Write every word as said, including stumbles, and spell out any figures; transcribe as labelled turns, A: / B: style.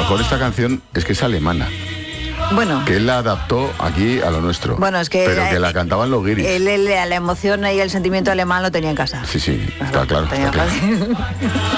A: mejor esta canción es que es alemana.
B: Bueno.
A: Que él la adaptó aquí a lo nuestro.
B: Bueno, es que...
A: Pero que la cantaban los guiris.
B: Él, él, la emoción y el sentimiento alemán lo tenía en casa.
A: Sí, sí,
B: claro,
A: está claro.
B: Tenía
A: está claro.